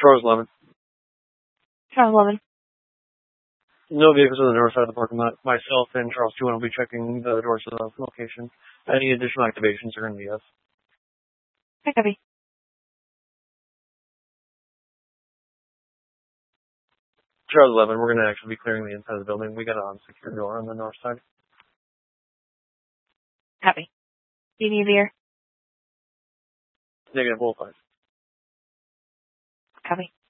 Charles 11. Charles 11. No vehicles on the north side of the parking lot. Myself and Charles 2 will be checking the doors to the location. Any additional activations are going to be us. Okay, copy. Charles 11, we're going to actually be clearing the inside of the building. We got an unsecured door on the north side. Copy. Do you need veer? Negative, we'll find. Copy.